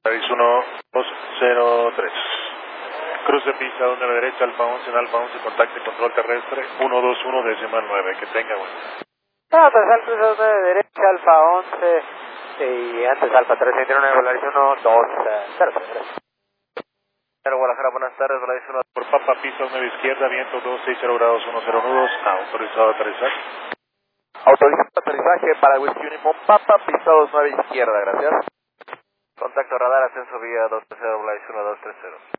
Paris 1203. Cruz de pista 9 derecha, Alfa 11, en Alfa 11, contacto y control terrestre, 121 decimal 9, que tenga bueno. Alfa 9 derecha, Alfa 11, y antes Alfa 329, Volaris 1203. Pero Guadalajara, buenas tardes, Volaris 1. Por Papa, pista 9 izquierda, viento 260 grados, 10 nudos, autorizado aterrizaje. Autorizado aterrizaje para Whisky Uniform Papa, pista 29 izquierda, gracias. Contacto radar, ascenso vía 230, Volaris 1230.